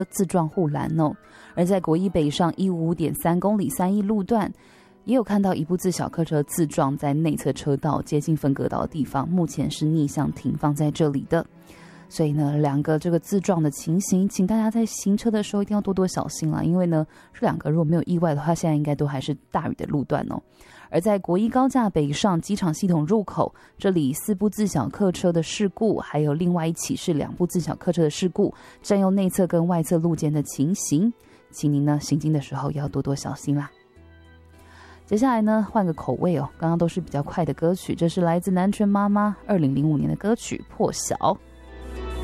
自撞护栏哦。而在国一北上155.3公里3义路段，也有看到一部自小客车自撞在内侧车道接近分隔岛的地方，目前是逆向停放在这里的。所以呢，两个这个自撞的情形，请大家在行车的时候一定要多多小心啦，因为呢，这两个如果没有意外的话，现在应该都还是大雨的路段哦。而在国一高架北上机场系统入口，这里4部自小客车的事故，还有另外一起是2部自小客车的事故，占用内侧跟外侧路肩的情形，请您呢行经的时候要多多小心啦。接下来呢，换个口味哦，刚刚都是比较快的歌曲，这是来自南拳妈妈2005年的歌曲《破晓》。